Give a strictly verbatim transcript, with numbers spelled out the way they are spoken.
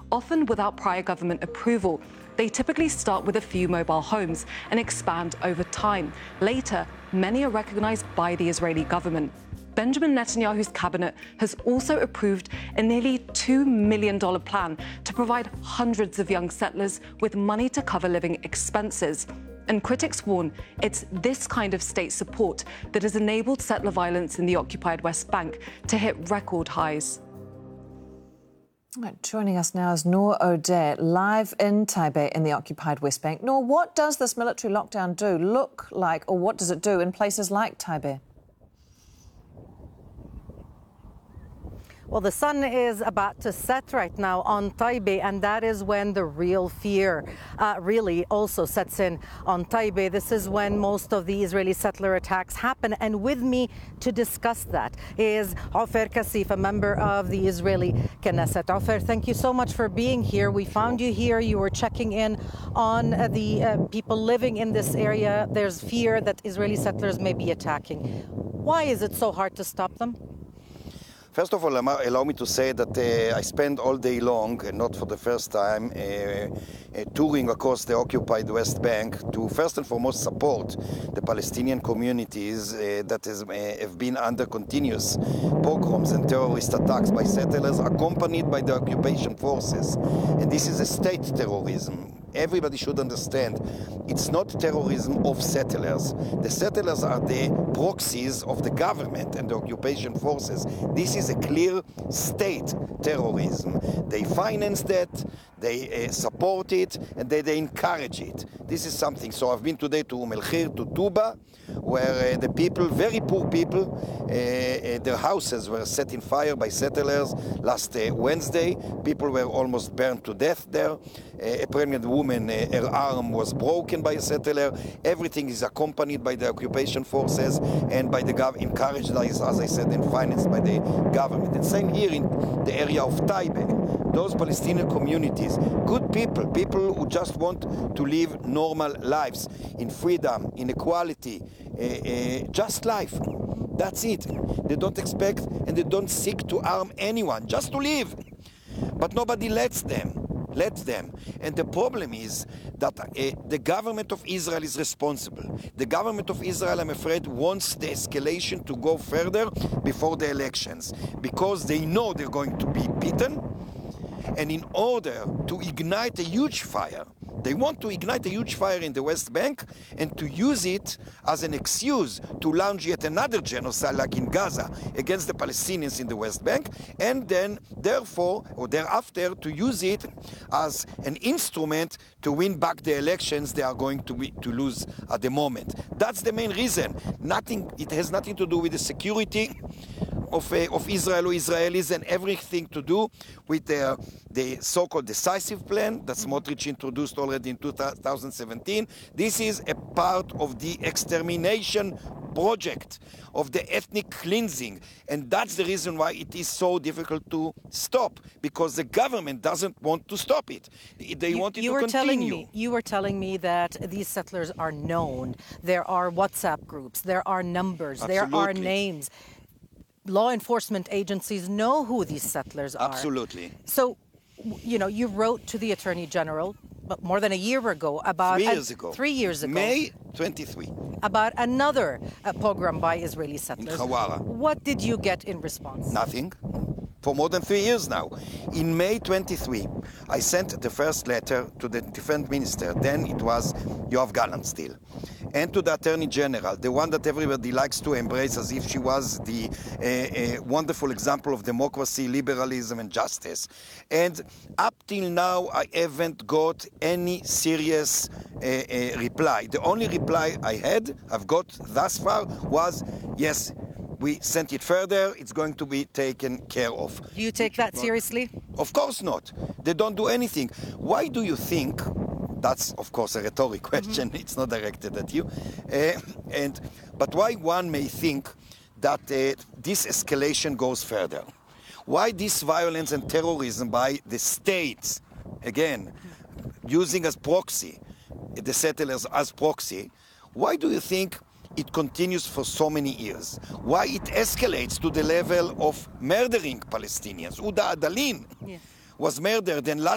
often without prior government approval. They typically start with a few mobile homes and expand over time. Later, many are recognized by the Israeli government. Benjamin Netanyahu's cabinet has also approved a nearly two million dollars plan to provide hundreds of young settlers with money to cover living expenses. And critics warn it's this kind of state support that has enabled settler violence in the occupied West Bank to hit record highs. Right, joining us now is Noor Odeh, live in Taibeh in the occupied West Bank. Noor, what does this military lockdown do, look like, or what does it do in places like Taibeh? Well, the sun is about to set right now on Taibeh, and that is when the real fear uh, really also sets in on Taibeh. This is when most of the Israeli settler attacks happen. And with me to discuss that is Ofer Kassif, a member of the Israeli Knesset. Ofer, thank you so much for being here. We found you here. You were checking in on uh, the uh, people living in this area. There's fear that Israeli settlers may be attacking. Why is it so hard to stop them? First of all, allow me to say that uh, I spend all day long, and not for the first time, uh, uh, touring across the occupied West Bank to first and foremost support the Palestinian communities uh, that has, uh, have been under continuous pogroms and terrorist attacks by settlers accompanied by the occupation forces. And this is a state terrorism. Everybody should understand it's not terrorism of settlers. The settlers are the proxies of the government and the occupation forces. This is a clear state terrorism. They finance that, they uh, support it, and they, they encourage it. This is something. So I've been today to Umm el-Khir, to Tuba, where uh, the people, very poor people, uh, uh, their houses were set in fire by settlers last uh, Wednesday. People were almost burned to death there. Uh, a pregnant woman, uh, her arm was broken by a settler. Everything is accompanied by the occupation forces and by the government, encouraged, as I said, and financed by the government. And same here in the area of Taibeh. Those Palestinian communities, good people, people who just want to live normal lives in freedom, in equality, uh, uh, just life. That's it. They don't expect and they don't seek to harm anyone, just to live. But nobody lets them. Let them. And the problem is that uh, the government of Israel is responsible. The government of Israel, I'm afraid, wants the escalation to go further before the elections because they know they're going to be beaten. And in order to ignite a huge fire, they want to ignite a huge fire in the West Bank and to use it as an excuse to launch yet another genocide like in Gaza against the Palestinians in the West Bank, and then therefore or thereafter to use it as an instrument to win back the elections they are going to be, to lose at the moment. That's the main reason. Nothing. It has nothing to do with the security of, uh, of Israel or Israelis, and everything to do with the, the so-called decisive plan that Smotrich introduced already in two thousand seventeen. This is a part of the extermination project, of the ethnic cleansing, and that's the reason why it is so difficult to stop, because the government doesn't want to stop it. They you, want it you to were continue. Telling me, you were telling me that these settlers are known. There are WhatsApp groups, there are numbers, Absolutely. there are names. Law enforcement agencies know who these settlers are. Absolutely. So, you know, you wrote to the Attorney General but more than a year ago about... Three years ago. Three years ago. May twenty-third. About another uh, pogrom by Israeli settlers. In Hawara. What did you get in response? Nothing. For more than three years now. In May twenty-third, I sent the first letter to the Defense Minister. Then it was Yoav Gallant still. And to the Attorney General, the one that everybody likes to embrace as if she was the uh, uh, wonderful example of democracy, liberalism, and justice. And up till now, I haven't got any serious uh, uh, reply. The only reply I had, I've got thus far, was, yes, we sent it further, it's going to be taken care of. Do you take that seriously? Of course not. They don't do anything. Why do you think... That's, of course, a rhetoric question. Mm-hmm. It's not directed at you. Uh, and but why one may think that uh, this escalation goes further? Why this violence and terrorism by the states, again, using as proxy, the settlers as proxy, why do you think it continues for so many years? Why it escalates to the level of murdering Palestinians? Uda Adalin. Yeah. was murdered, and last